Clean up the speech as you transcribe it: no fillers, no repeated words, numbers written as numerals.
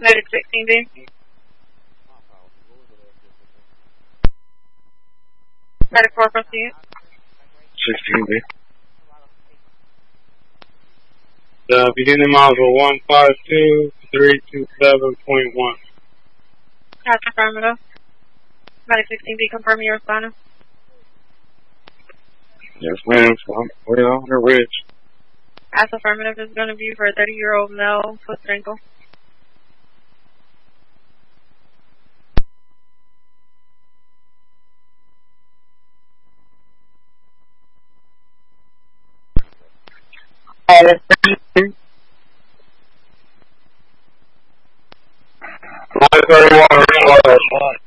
Medic 16B. Medic 4, proceed. 16B. Beginning miles were 152,327.1. That's affirmative. Medic 16B, confirm your responding. Yes, ma'am. So I'm way on the ridge. As affirmative is going to be for a 30-year-old male foot ankle. That's 931.